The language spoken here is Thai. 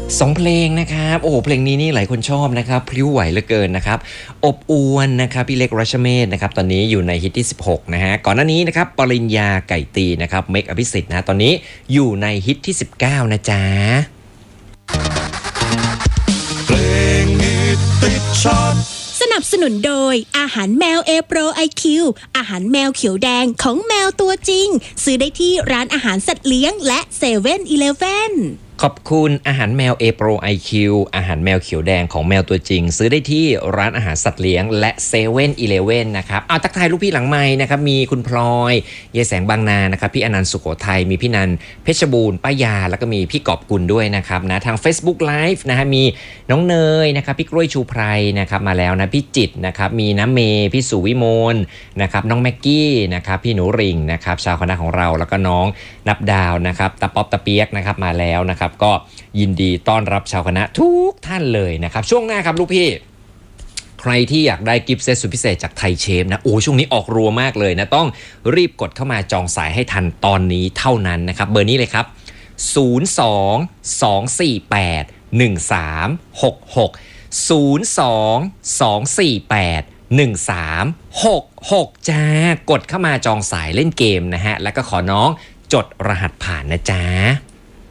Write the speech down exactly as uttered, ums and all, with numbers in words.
สองเพลงนะครับโอ้โหเพลงนี้นี่หลายคนชอบนะครับพลิ้วไหวเหลือเกินนะครับอบอวนนะครับพี่เล็กรัชเมศนะครับตอนนี้อยู่ในฮิตที่สิบหกนะฮะก่อนหน้านี้นะครับปริญญาไก่ตีนะครับเมกอภิสิทธิ์นะตอนนี้อยู่ในฮิตที่สิบเก้านะจ๊ะเพลงฮิตติดชาร์ตสนับสนุนโดยอาหารแมวเอโปร ไอ คิว อาหารแมวเขียวแดงของแมวตัวจริงซื้อได้ที่ร้านอาหารสัตว์เลี้ยงและเซเว่นอีเลฟเว่นขอบคุณอาหารแมว A Pro ไอ คิว อาหารแมวเขียวแดงของแมวตัวจริงซื้อได้ที่ร้านอาหารสัตว์เลี้ยงและเซเว่นอีเลฟเว่นนะครับเอาทักทายลูกพี่หลังไมค์นะครับมีคุณพลอยยายแสงบางนานะครับพี่อนันต์สุโขทัยมีพี่นันเพชรบูรณ์ป้ายาแล้วก็มีพี่กอบกุลด้วยนะครับนะทาง Facebook Live นะฮะมีน้องเนยนะครับพี่กล้วยชูไพรนะครับมาแล้วนะพี่จิตนะครับมีน้ำเมย์พี่สุวิมลนะครับน้องแม็กกี้นะครับพี่หนูริ่งนะครับชาวคณะของเราแล้วก็น้องนับดาวนะครับตาป๊อปตาเปียกนะครับมาแล้วนะครับก็ยินดีต้อนรับชาวคณะทุกท่านเลยนะครับช่วงหน้าครับลูกพี่ใครที่อยากได้กิฟต์เซตสุดพิเศษจากไทยเชฟนะโอ้ช่วงนี้ออกรัวมากเลยนะต้องรีบกดเข้ามาจองสายให้ทันตอนนี้เท่านั้นนะครับเบอร์นี้เลยครับศูนย์ สอง สอง สี่ แปด หนึ่ง สาม หก หก ศูนย์ สอง สอง สี่ แปด หนึ่ง สาม หก หกจ้ากดเข้ามาจองสายเล่นเกมนะฮะแล้วก็ขอน้องจดรหัสผ่านนะจ๊ะ